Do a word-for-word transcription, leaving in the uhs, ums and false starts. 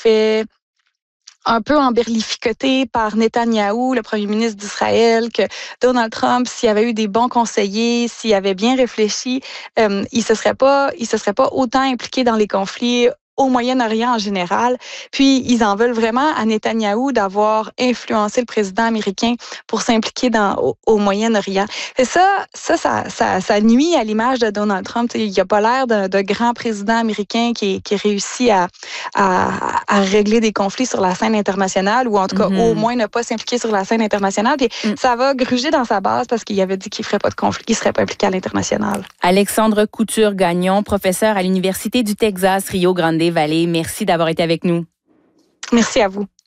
fait un peu emberlificoté par Netanyahou, le premier ministre d'Israël, que Donald Trump, s'il avait eu des bons conseillers, s'il avait bien réfléchi, euh, il se serait pas, il se serait pas autant impliqué dans les conflits au Moyen-Orient en général. Puis, ils en veulent vraiment à Netanyahou d'avoir influencé le président américain pour s'impliquer dans, au, au Moyen-Orient. Et ça, ça, ça, ça, ça nuit à l'image de Donald Trump. T'sais, il n'a pas l'air de, de grand président américain qui, qui réussit à, à, à régler des conflits sur la scène internationale, ou en tout cas, mm-hmm. au moins ne pas s'impliquer sur la scène internationale. Puis, mm. ça va gruger dans sa base parce qu'il avait dit qu'il ne ferait pas de conflit, qu'il ne serait pas impliqué à l'international. Alexandre Couture-Gagnon, professeur à l'Université du Texas, Rio Grande Valley. Merci d'avoir été avec nous. Merci à vous.